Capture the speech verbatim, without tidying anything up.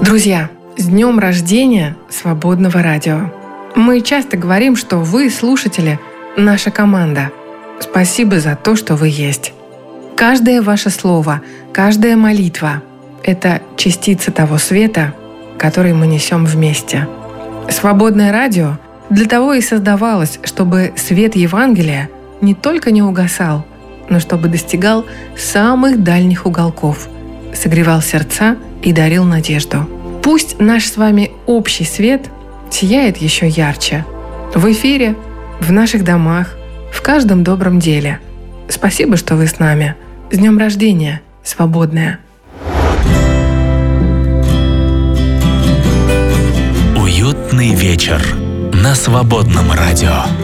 Друзья, с днем рождения Свободного радио! Мы часто говорим, что вы, слушатели, наша команда. Спасибо за то, что вы есть. Каждое ваше слово, каждая молитва – это частица того света, который мы несем вместе. Свободное радио для того и создавалось, чтобы свет Евангелия не только не угасал, но чтобы достигал самых дальних уголков, согревал сердца и дарил надежду. Пусть наш с вами общий свет сияет еще ярче. В эфире, в наших домах, в каждом добром деле. Спасибо, что вы с нами. С днем рождения, Свободная! Уютный вечер на Свободном радио.